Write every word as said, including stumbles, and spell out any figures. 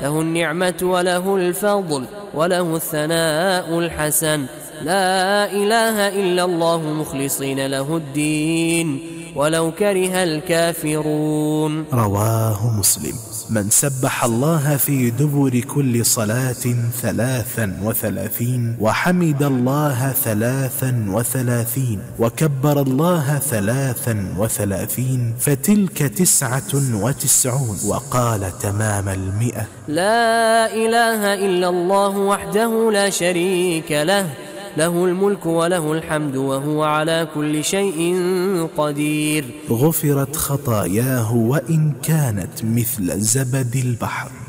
له النعمة وله الفضل وله الثناء الحسن. لا إله إلا الله مخلصين له الدين ولو كره الكافرون. رواه مسلم. من سبح الله في دبر كل صلاة ثلاثا وثلاثين، وحمد الله ثلاثا وثلاثين، وكبر الله ثلاثا وثلاثين، فتلك تسعة وتسعون، وقال تمام المئة: لا إله إلا الله وحده لا شريك له، له الملك وله الحمد وهو على كل شيء قدير. غفرت خطاياه وإن كانت مثل زبد البحر.